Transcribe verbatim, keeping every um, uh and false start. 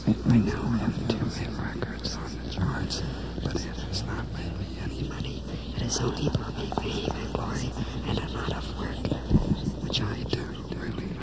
I now have two hit records on the charts, but it has not made me any money. It has only brought me fame and glory and a lot of work, which I do really